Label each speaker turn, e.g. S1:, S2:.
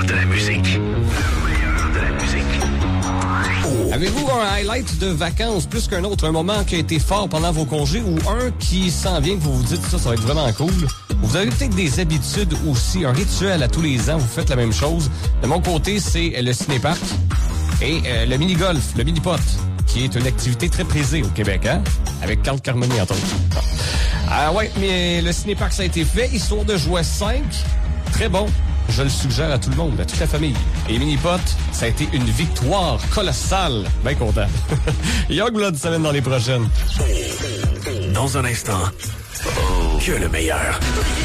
S1: de la musique. Le meilleur de la musique. Oh.
S2: Avez-vous un highlight de vacances plus qu'un autre? Un moment qui a été fort pendant vos congés ou un qui s'en vient que vous vous dites ça va être vraiment cool? Vous avez peut-être des habitudes aussi, un rituel à tous les ans, vous faites la même chose. De mon côté, c'est le ciné-parc et le mini-golf, le mini-pot, qui est une activité très prisée au Québec, hein? Avec Carl Carmoni, entre autres. Ah ouais, mais le ciné-parc, ça a été fait, histoire de jouer 5. Très bon. Je le suggère à tout le monde, à toute la famille. Et Mini-Pot, ça a été une victoire colossale. Bien content. Youngblood s'amène dans les prochaines.
S1: Dans un instant, que le meilleur.